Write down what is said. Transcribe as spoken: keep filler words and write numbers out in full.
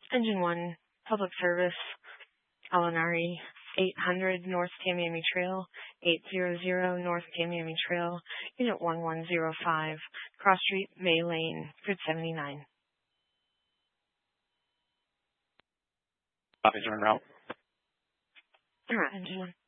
Engine one, Public Service, Alinari, eight hundred North Tamiami Trail, eight hundred North Tamiami Trail, Unit one one zero five, Cross Street, May Lane, Grid seventy-nine. Copies are en route. All right, Engine one.